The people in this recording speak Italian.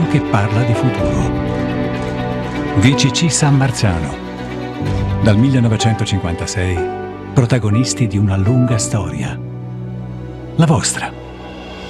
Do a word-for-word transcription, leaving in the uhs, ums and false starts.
progetto che parla di futuro. V C C San Marzano. Dal millenovecentocinquantasei, protagonisti di una lunga storia. La vostra.